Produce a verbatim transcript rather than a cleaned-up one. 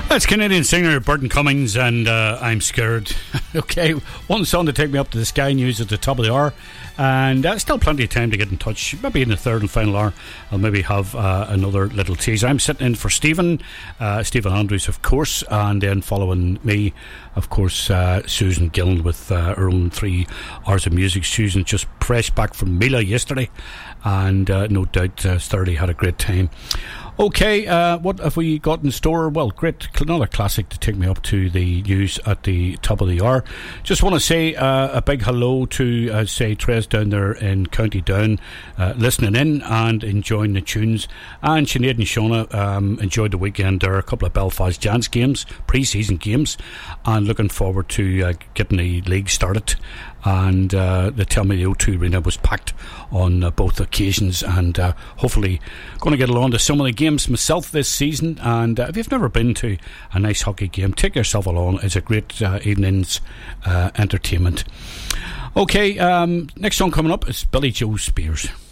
That's Canadian singer Burton Cummings and uh, I'm Scared. Okay, one song to take me up to the Sky News at the top of the hour, and uh, still plenty of time to get in touch. Maybe in the third and final hour I'll maybe have uh, another little tease. I'm sitting in for Stephen uh, Stephen Andrews, of course, and then following me, of course, uh, Susan Gillen with uh, her own three hours of music. Susan just fresh back from Mila yesterday, and uh, no doubt uh, thoroughly had a great time. Okay, uh, what have we got in store? Well, great, another classic to take me up to the news at the top of the hour. Just want to say uh, a big hello to, uh, say, Tres down there in County Down, uh, listening in and enjoying the tunes. And Sinead and Shona um, enjoyed the weekend. There are a couple of Belfast Giants games, pre-season games, and looking forward to uh, getting the league started. And uh, they tell me the O two Arena was packed on uh, both occasions, and uh, hopefully going to get along to some of the games myself this season. And uh, if you've never been to a nice hockey game, take yourself along. It's a great uh, evening's uh, entertainment. Okay, um, next song coming up is Billy Joe Spears.